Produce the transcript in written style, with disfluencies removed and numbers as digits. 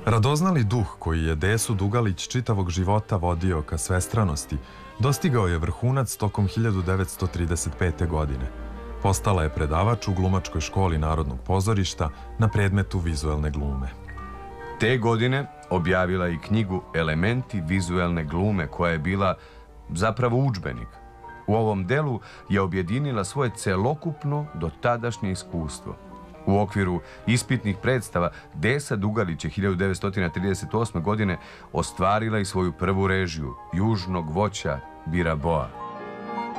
Radoznali duh koji je Desu Dugalić čitavog života vodio ka svestranosti, dostigao je vrhunac tokom 1935. godine. Postala je predavač u Glumačkoj školi Narodnog pozorišta na predmetu vizuelne glume. Te godine objavila i knjigu Elementi vizuelne glume, koja je bila zapravo udžbenik. U ovom delu je objedinila svoje celokupno dotadašnje iskustvo. U okviru ispitnih predstava Desa Dugalić je 1938. godine ostvarila i svoju prvu režiju Južnog voća Biraboa.